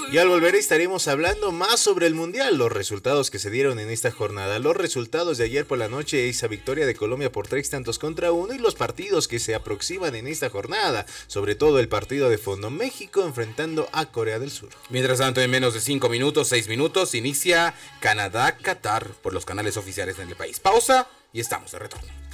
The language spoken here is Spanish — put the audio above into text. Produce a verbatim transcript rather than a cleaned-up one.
Y al volver estaremos hablando más sobre el Mundial, los resultados que se dieron en esta jornada, los resultados de ayer por la noche, esa victoria de Colombia por tres tantos contra uno y los partidos que se aproximan en esta jornada, sobre todo el partido de fondo, México enfrentando a Corea del Sur. Mientras tanto, en menos de cinco minutos, seis minutos, inicia Canadá-Qatar por los canales oficiales en el país. Pausa y estamos de retorno.